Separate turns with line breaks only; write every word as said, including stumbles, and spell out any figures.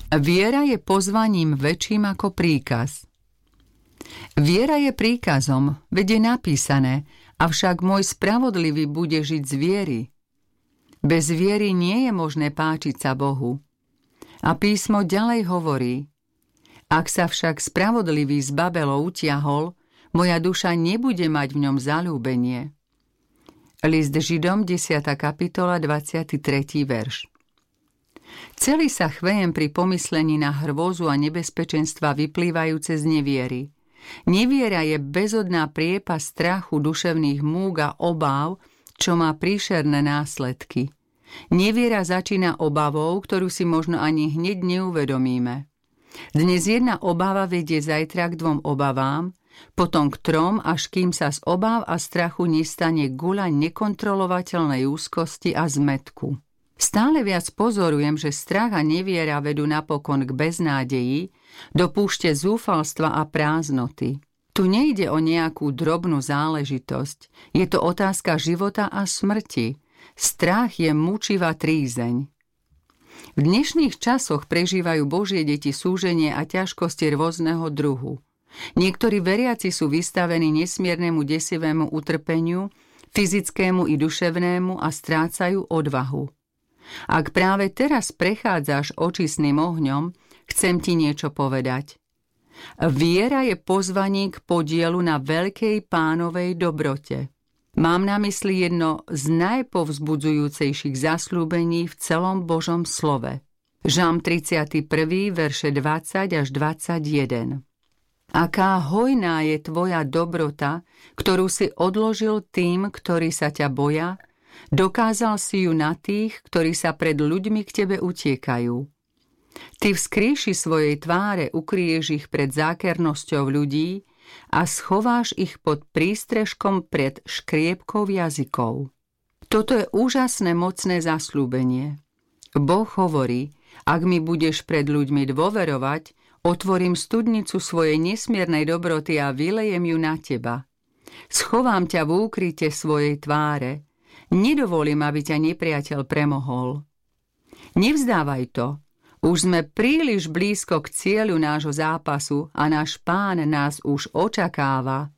Viera je pozvaním väčším ako príkaz. Viera je príkazom, veď je napísané, avšak môj spravodlivý bude žiť z viery. Bez viery nie je možné páčiť sa Bohu. A písmo ďalej hovorí: ak sa však spravodlivý z Babelo utiahol, moja duša nebude mať v ňom zaľúbenie. List Židom, desiata kapitola, dvadsiaty tretí verš. Celý sa chvejem pri pomyslení na hrôzu a nebezpečenstva vyplývajúce z neviery. Neviera je bezodná priepa strachu, duševných múk a obáv, čo má príšerné následky. Neviera začína obavou, ktorú si možno ani hneď neuvedomíme. Dnes jedna obava vedie zajtra k dvom obavám, potom k trom, až kým sa z obáv a strachu nestane guľa nekontrolovateľnej úzkosti a zmätku. Stále viac pozorujem, že strach a neviera vedú napokon k beznádeji, do púšte zúfalstva a prázdnoty. Tu nejde o nejakú drobnú záležitosť, je to otázka života a smrti. Strach je mučivá trízeň. V dnešných časoch prežívajú Božie deti súženie a ťažkosti rôzneho druhu. Niektorí veriaci sú vystavení nesmiernemu desivému utrpeniu, fyzickému i duševnému a strácajú odvahu. Ak práve teraz prechádzaš očistným ohňom, chcem ti niečo povedať. Viera je pozvaním k podielu na veľkej Pánovej dobrote. Mám na mysli jedno z najpovzbudzujúcejších zasľúbení v celom Božom slove. Žalm tridsiaty prvý, verše dvadsať až dvadsaťjeden. Aká hojná je tvoja dobrota, ktorú si odložil tým, ktorí sa ťa boja, dokázal si ju na tých, ktorí sa pred ľuďmi k tebe utiekajú. Ty v skrýši svojej tváre ukryješ ich pred zákernosťou ľudí a schováš ich pod prístrežkom pred škriepkou jazykov. Toto je úžasné mocné zasľúbenie. Boh hovorí: ak mi budeš pred ľuďmi dôverovať, otvorím studnicu svojej nesmiernej dobroty a vylejem ju na teba. Schovám ťa v úkryte svojej tváre. Nedovolím, aby ťa nepriateľ premohol. Nevzdávaj to. Už sme príliš blízko k cieľu nášho zápasu a náš Pán nás už očakáva.